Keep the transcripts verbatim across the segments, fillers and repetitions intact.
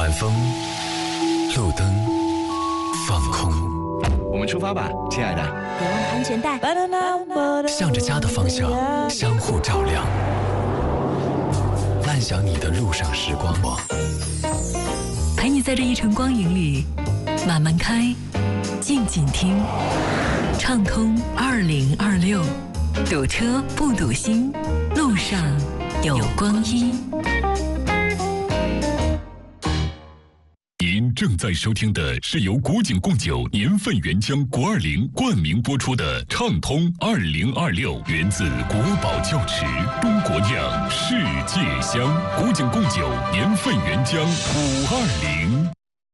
晚风，路灯，放空。 我们出发吧，亲爱的。 别忘了安全带。 向着家的方向，相互照亮。慢享你的路上时光网， 陪你在这一程光影里慢慢开，静静听。畅通二零二六，堵车不堵心，路上有光阴。 您正在收听的是由古井贡酒年份原浆国二零冠名播出的《畅通二零二六》，源自国宝窖池，中国酿，世界香。古井贡酒年份原浆五二零。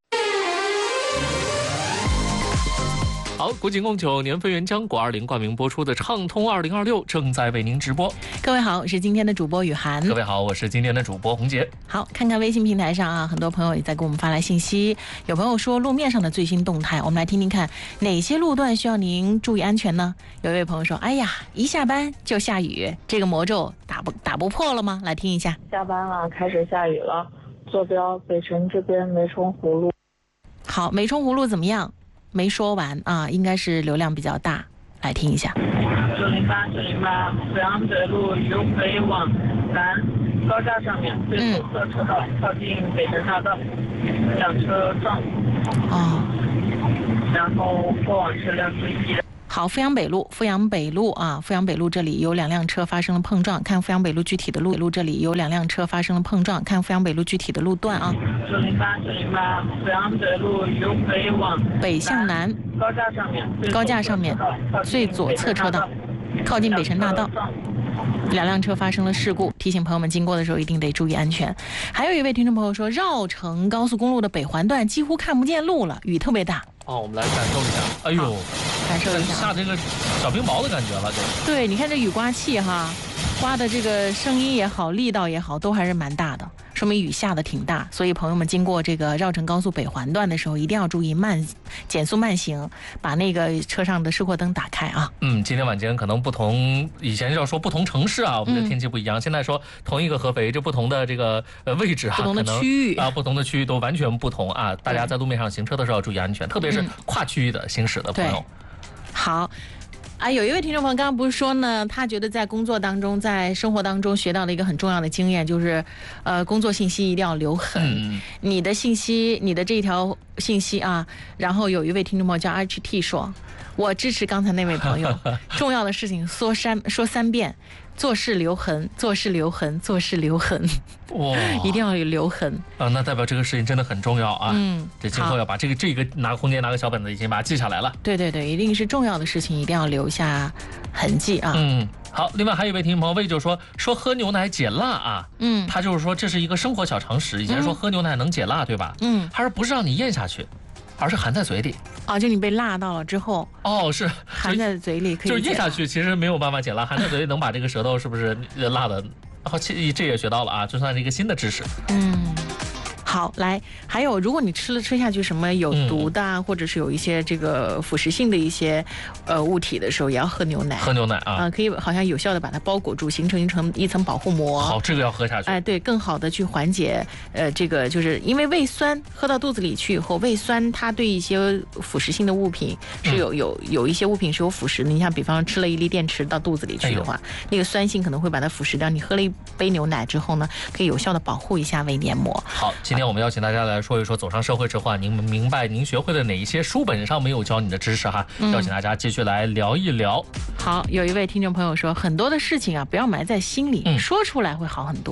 好，古井贡酒年份原浆国二零冠名播出的《畅通二零二六》正在为您直播。 各位好，我是今天的主播雨涵。 各位好，我是今天的主播洪杰。 好，看看微信平台上啊，很多朋友也在给我们发来信息。有朋友说路面上的最新动态，我们来听听看哪些路段需要您注意安全呢？有一位朋友说：“哎呀，一下班就下雨，这个魔咒打不打不破了吗？”来听一下。 下班了，开始下雨了。坐标北辰这边梅冲湖路。 好，梅冲湖路怎么样？没说完啊，应该是流量比较大，来听一下。 九零八九零八，阜阳北路由北往南高架上面最左侧车道，靠近北辰大道，两车撞。 哦。 然后过往车辆注意。 好，阜阳北路，阜阳北路啊，阜阳北路这里有两辆车发生了碰撞，看阜阳北路具体的路路这里有两辆车发生了碰撞，看阜阳北路具体的路段啊。 九零八九零八，阜阳北路由北往北向南， 高架上面高架上面最左侧车道，靠近北辰大道。两辆车发生了事故，提醒朋友们经过的时候一定得注意安全。还有一位听众朋友说，绕城高速公路的北环段几乎看不见路了，雨特别大。 哦，我们来感受一下。哎呦， 感受一下， 下这个小冰雹的感觉了，就。 对，你看这雨刮器哈，刮的这个声音也好，力道也好，都还是蛮大的，说明雨下的挺大。所以朋友们经过这个绕城高速北环段的时候，一定要注意慢减速慢行，把那个车上的示火灯打开啊。 嗯，今天晚间可能不同，以前要说不同城市啊，我们的天气不一样，嗯、现在说同一个合肥，这不同的这个呃位置啊， 不同的区域啊，不同的区域都完全不同啊。大家在路面上行车的时候要注意安全，特别是跨区域的行驶的朋友。 好。啊，有一位听众朋友刚刚不是说呢，他觉得在工作当中，在生活当中学到了一个很重要的经验，就是，呃，工作信息一定要留痕。嗯、你的信息，你的这条信息啊，然后有一位听众朋友叫 H T 说，我支持刚才那位朋友，重要的事情说三说三遍。做事留痕，做事留痕，做事留痕，哇，一定要有留痕啊！那代表这个事情真的很重要啊！嗯，这今后要把这个这个拿个空间拿个小本子，已经把它记下来了。 对对对，一定是重要的事情，一定要留下痕迹啊！ 嗯，好。另外还有一位听众朋友魏就说说喝牛奶解辣啊，嗯，他就是说这是一个生活小常识。以前说喝牛奶能解辣，对吧？嗯，他说不是让你咽下去，而是含在嘴里。 哦，就你被辣到了之后， 哦，是含在嘴里可以， 就是咽下去，其实没有办法解辣，含在嘴里能把这个舌头是不是辣的？哦，这这也学到了啊，这算是一个新的知识。 嗯。好，来，还有，如果你吃了吃下去什么有毒的、嗯、或者是有一些这个腐蚀性的一些呃物体的时候，也要喝牛奶。 喝牛奶啊， 呃、可以好像有效的把它包裹住，形成一层一层保护膜。 好，这个要喝下去。 哎，对，更好的去缓解呃这个，就是因为胃酸喝到肚子里去以后，胃酸它对一些腐蚀性的物品是有、嗯、有有一些物品是有腐蚀的。你像比方吃了一粒电池到肚子里去的话，哎、那个酸性可能会把它腐蚀掉。你喝了一杯牛奶之后呢，可以有效的保护一下胃黏膜。 好，今天我们邀请大家来说一说走上社会之后啊，您明白您学会了哪一些书本上没有教你的知识哈？嗯、邀请大家继续来聊一聊。 好，有一位听众朋友说，很多的事情啊，不要埋在心里，嗯、说出来会好很多。